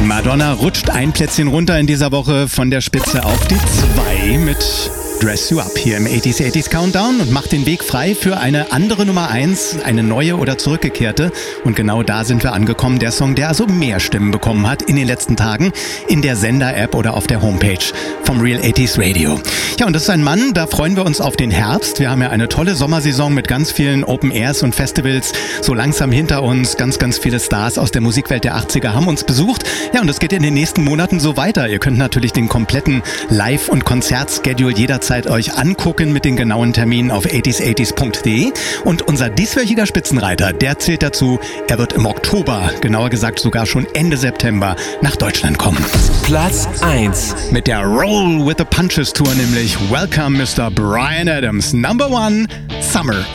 Madonna rutscht ein Plätzchen runter in dieser Woche von der Spitze auf die 2 mit Dress You Up hier im 80s Countdown und macht den Weg frei für eine andere Nummer 1, eine neue oder zurückgekehrte. Und genau da sind wir angekommen. Der Song, der also mehr Stimmen bekommen hat in den letzten Tagen in der Sender-App oder auf der Homepage vom Real 80s Radio. Ja, und das ist ein Mann, da freuen wir uns auf den Herbst. Wir haben ja eine tolle Sommersaison mit ganz vielen Open Airs und Festivals so langsam hinter uns. Ganz, ganz viele Stars aus der Musikwelt der 80er haben uns besucht. Ja, und das geht in den nächsten Monaten so weiter. Ihr könnt natürlich den kompletten Live- und Konzertschedule jederzeit euch angucken mit den genauen Terminen auf 80s80s.de. Und unser dieswöchiger Spitzenreiter, der zählt dazu, er wird im Oktober, genauer gesagt sogar schon Ende September, nach Deutschland kommen. Platz 1. Mit der Roll with the Punches Tour nämlich Welcome Mr. Bryan Adams. Number 1, Summer